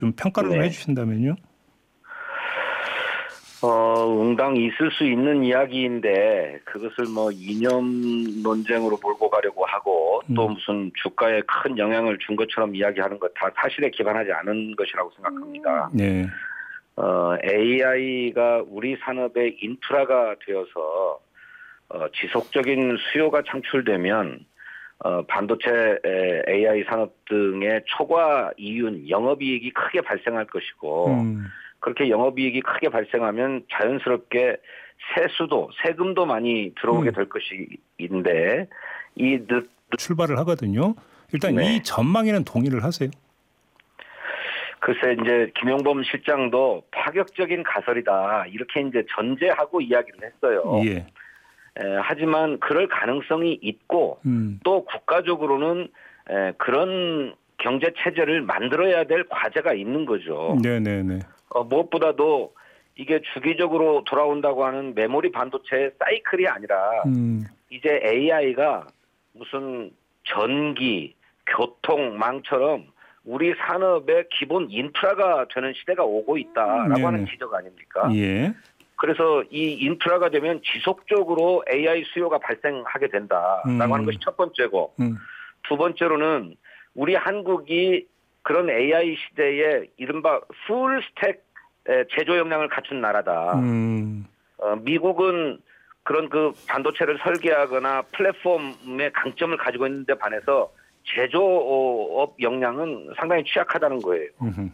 좀 평가를 좀 네. 해주신다면요. 응당 있을 수 있는 이야기인데 그것을 뭐 이념 논쟁으로 몰고 가려고 하고 또 무슨 주가에 큰 영향을 준 것처럼 이야기하는 것 다 사실에 기반하지 않은 것이라고 생각합니다. 네. AI가 우리 산업의 인프라가 되어서 지속적인 수요가 창출되면 반도체 AI 산업 등의 초과 이윤, 영업이익이 크게 발생할 것이고 그렇게 영업이익이 크게 발생하면 자연스럽게 세금도 많이 들어오게 될 것인데 출발을 하거든요. 일단 네. 이 전망에는 동의를 하세요? 글쎄 이제 김용범 실장도 파격적인 가설이다 이렇게 이제 전제하고 이야기를 했어요. 예. 하지만 그럴 가능성이 있고 또 국가적으로는 그런 경제 체제를 만들어야 될 과제가 있는 거죠. 네네네. 무엇보다도 이게 주기적으로 돌아온다고 하는 메모리 반도체의 사이클이 아니라 이제 AI가 무슨 전기, 교통망처럼 우리 산업의 기본 인프라가 되는 시대가 오고 있다라고 하는 지적 아닙니까? 예. 그래서 이 인프라가 되면 지속적으로 AI 수요가 발생하게 된다라고 하는 것이 첫 번째고 두 번째로는 우리 한국이 그런 AI 시대에 이른바 풀 스택 제조 역량을 갖춘 나라다. 미국은 그런 그 반도체를 설계하거나 플랫폼의 강점을 가지고 있는데 반해서 제조업 역량은 상당히 취약하다는 거예요.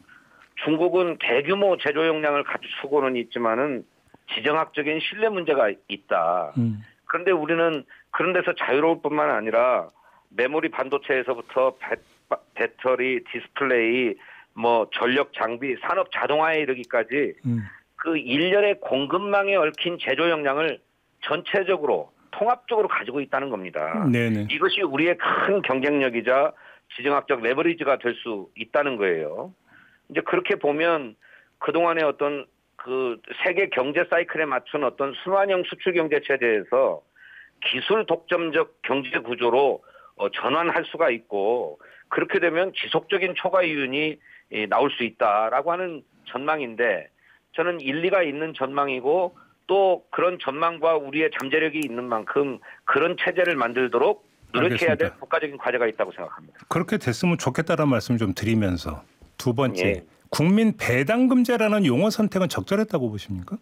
중국은 대규모 제조 역량을 갖추고는 있지만은 지정학적인 신뢰 문제가 있다. 그런데 우리는 그런 데서 자유로울 뿐만 아니라 메모리 반도체에서부터 배터리, 디스플레이, 뭐 전력 장비, 산업 자동화에 이르기까지 그 일련의 공급망에 얽힌 제조 역량을 전체적으로 통합적으로 가지고 있다는 겁니다. 네네. 이것이 우리의 큰 경쟁력이자 지정학적 레버리지가 될 수 있다는 거예요. 이제 그렇게 보면 그동안의 어떤 그 세계 경제 사이클에 맞춘 어떤 순환형 수출 경제 체제에서 기술 독점적 경제 구조로 전환할 수가 있고 그렇게 되면 지속적인 초과 이윤이 나올 수 있다라고 하는 전망인데 저는 일리가 있는 전망이고 또 그런 전망과 우리의 잠재력이 있는 만큼 그런 체제를 만들도록 노력해야 될 국가적인 과제가 있다고 생각합니다. 그렇게 됐으면 좋겠다는 말씀 좀 드리면서 두 번째, 예. 국민 배당금제라는 용어 선택은 적절했다고 보십니까?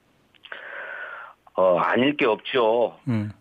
아닐 게 없죠.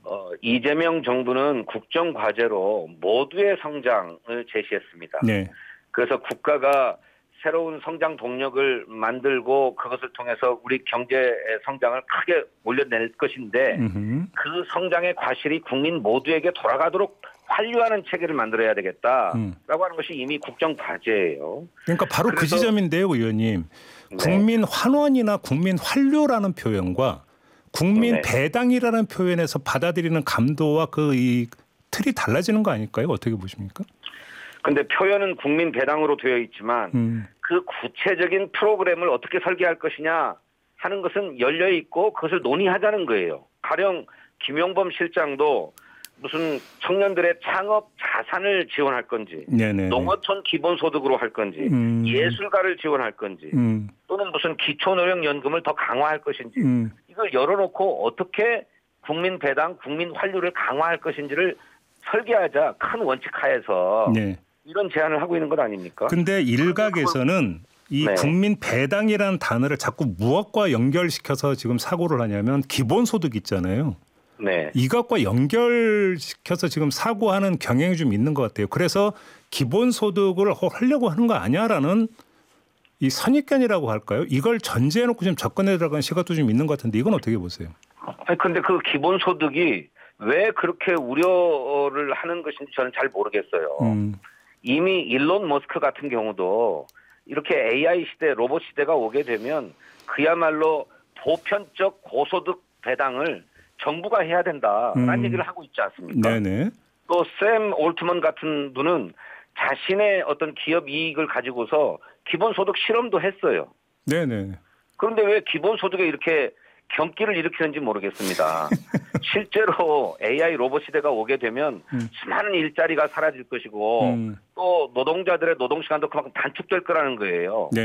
이재명 정부는 국정 과제로 모두의 성장을 제시했습니다. 네. 그래서 국가가 새로운 성장 동력을 만들고 그것을 통해서 우리 경제 성장을 크게 올려낼 것인데 그 성장의 과실이 국민 모두에게 돌아가도록 환류하는 체계를 만들어야 되겠다라고 하는 것이 이미 국정 과제예요. 그러니까 바로 그 지점인데요, 의원님. 네. 국민 환원이나 국민 환류라는 표현과 국민 배당이라는 표현에서 받아들이는 감도와 이 틀이 달라지는 거 아닐까요? 어떻게 보십니까? 근데 표현은 국민 배당으로 되어 있지만 그 구체적인 프로그램을 어떻게 설계할 것이냐 하는 것은 열려 있고 그것을 논의하자는 거예요. 가령 김용범 실장도 무슨 청년들의 창업 자산을 지원할 건지 네네. 농어촌 기본소득으로 할 건지 예술가를 지원할 건지 또는 무슨 기초노령연금을 더 강화할 것인지 이걸 열어놓고 어떻게 국민 배당, 국민 환류를 강화할 것인지를 설계하자 큰 원칙 하에서 네. 이런 제안을 하고 있는 것 아닙니까? 근데 일각에서는 이 국민 배당이라는 단어를 자꾸 무엇과 연결시켜서 지금 사고를 하냐면 기본소득 있잖아요. 네. 이것과 연결시켜서 지금 사고하는 경향이 좀 있는 것 같아요. 그래서 기본소득을 하려고 하는 거 아니야라는 이 선입견이라고 할까요? 이걸 전제해놓고 좀 접근해 들어가는 시각도 좀 있는 것 같은데 이건 어떻게 보세요? 근데 그 기본소득이 왜 그렇게 우려를 하는 것인지 저는 잘 모르겠어요. 이미 일론 머스크 같은 경우도 이렇게 AI 시대, 로봇 시대가 오게 되면 그야말로 보편적 고소득 배당을 정부가 해야 된다라는 얘기를 하고 있지 않습니까? 네네. 또 샘 올트먼 같은 분은 자신의 어떤 기업 이익을 가지고서 기본소득 실험도 했어요. 네네. 그런데 왜 기본소득에 이렇게 경기를 일으키는지 모르겠습니다. 실제로 AI 로봇 시대가 오게 되면 수많은 일자리가 사라질 것이고 또 노동자들의 노동 시간도 그만큼 단축될 거라는 거예요.